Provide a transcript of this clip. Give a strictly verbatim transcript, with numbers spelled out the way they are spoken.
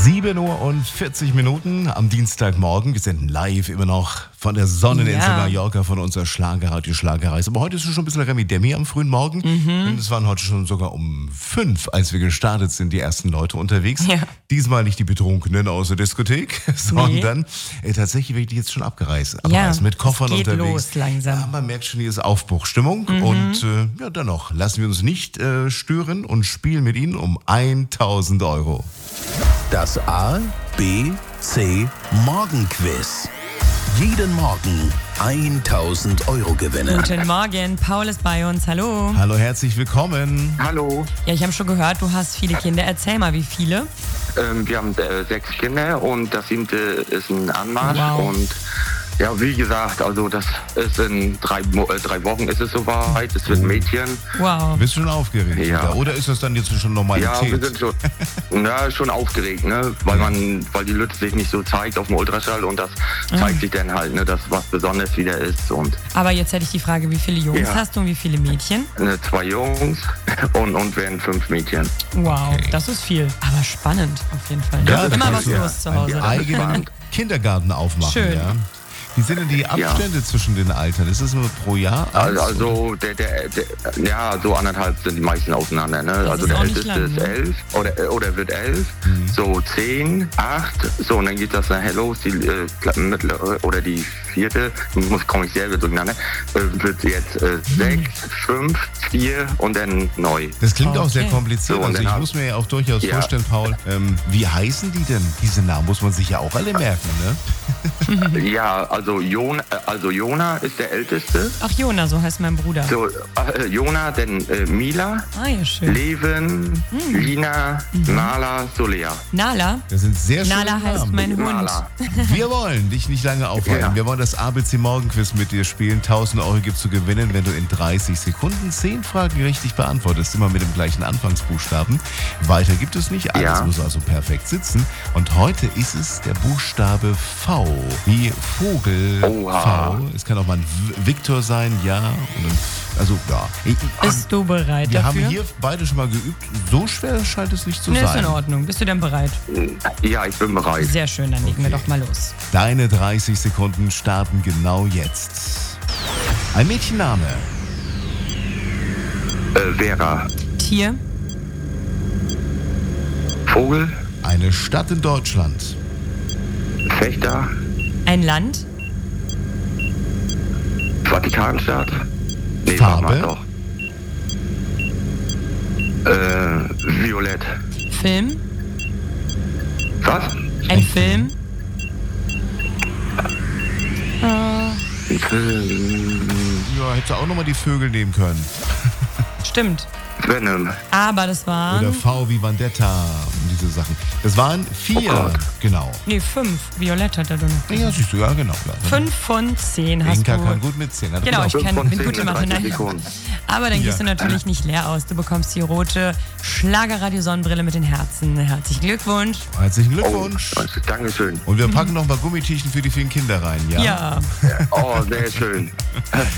sieben Uhr und vierzig Minuten am Dienstagmorgen. Wir senden live immer noch von der Sonneninsel Ja. Mallorca, von unserer Schlagerradio Schlagerreise. Aber heute ist es schon ein bisschen Remi-Demi am frühen Morgen. Mhm. Und es waren heute schon sogar um fünf, als wir gestartet sind, die ersten Leute unterwegs. Ja. Diesmal nicht die Betrunkenen aus der Diskothek, sondern äh, tatsächlich wirklich jetzt schon abgereist. Aber Ja, also mit Koffern es geht unterwegs. los langsam. Ja, man merkt schon, hier ist Aufbruchstimmung. Mhm. Und äh, ja, dennoch lassen wir uns nicht äh, stören und spielen mit Ihnen um tausend Euro. Das A, B, C Morgenquiz. Jeden Morgen tausend Euro gewinnen. Guten Morgen, Paul ist bei uns. Hallo. Hallo, herzlich willkommen. Hallo, Ja, ich habe schon gehört, du hast viele Kinder. Erzähl mal, wie viele? ähm, wir haben äh, sechs Kinder und das siebte ist ein Anmarsch. Wow. Und ja, wie gesagt, also das ist in drei, Mo- äh, drei Wochen ist es soweit, es wird ein Mädchen. Wow. Bist du schon aufgeregt? Ja. Wieder? Oder ist das dann jetzt schon Ja, Normalität? wir sind schon, na, schon aufgeregt, ne? Weil man, weil die Lütte sich nicht so zeigt auf dem Ultraschall und das zeigt sich dann halt, ne, dass was Besonderes wieder ist. Und Aber jetzt hätte ich die Frage, wie viele Jungs Ja. hast du und wie viele Mädchen? ne, zwei Jungs und, und werden fünf Mädchen. Wow, Okay. das ist viel. Aber spannend auf jeden Fall. Ja, Immer das was ist ja los zu einen Hause. eigenen spannend. Kindergarten aufmachen. Schön. Ja. Wie sind denn die Abstände zwischen den Altern? Ist das nur pro Jahr? Also, eins, also der, der, der, ja, so anderthalb sind die meisten auseinander. Ne? Das Also ist der auch nicht älteste lang, ist ne? elf oder, oder wird elf, so zehn, acht, so und dann geht das nachher los, die äh, mittlere oder die vierte, muss komme ich selber durcheinander, äh, wird jetzt äh, sechs, fünf, vier und dann neu. Das klingt auch Okay. sehr kompliziert. So, und Also dann ich hab- muss mir ja auch durchaus Ja. vorstellen, Paul, ähm, wie heißen die denn? Diese Namen muss man sich ja auch alle merken, ne? Ja, also Jona, äh, also Jona ist der älteste. Ach, Jona, so heißt mein Bruder. So, äh, Jona, dann äh, Mila, Ah, ja, schön. Leven, Lina, Nala, Solea. Nala? Das sind sehr schöne Nala heißt Namen. mein Hund. Nala. Wir wollen dich nicht lange aufhalten. Ja. Wir wollen das A B C Morgenquiz mit dir spielen. tausend Euro gibt's zu gewinnen, wenn du in dreißig Sekunden zehn Fragen richtig beantwortest. Immer mit dem gleichen Anfangsbuchstaben. Weiter gibt es nicht. Alles Ja. muss also perfekt sitzen. Und heute ist es der Buchstabe V. Wie Vogel. Oha. V. Es kann auch mal ein V- Viktor sein, ja. Und ein, also, ja. Ich, Bist du bereit wir dafür? haben hier beide schon mal geübt. So schwer scheint es nicht zu Ne, ist sein. in Ordnung. Bist du denn bereit? Ja, ich bin bereit. Sehr schön, dann legen wir Okay. doch mal los. Deine dreißig Sekunden starten genau jetzt. Ein Mädchenname. Äh, Vera. Tier, Vogel, Eine Stadt in Deutschland. Fechter, ein Land, Vatikanstadt. Nee, Farbe? warte mal, doch. Äh, Violett. Film, Was? ein Film, Ja, hättest du auch nochmal die Vögel nehmen können. stimmt. Venom. Aber das Oder waren, V wie Vendetta und diese Sachen. Das waren vier. Oh Gott. Genau. nee, fünf. Violett hat er doch noch. Ja, siehst du, ja, genau. Ja. Fünf von zehn hast Inka du. kann gut mitzählen. Hat Genau, gut ich auf- kann, Fünf von bin zehn gut im in dreißig Nachhinein. Sekunden. Aber dann gehst Ja. du natürlich nicht leer aus. Du bekommst die rote Schlagerradio-Sonnenbrille mit den Herzen. Herzlichen Glückwunsch. Herzlichen Oh, Glückwunsch. Dankeschön. Und wir packen noch mal Gummitierchen für die vielen Kinder rein, ja? Ja. Oh, sehr schön.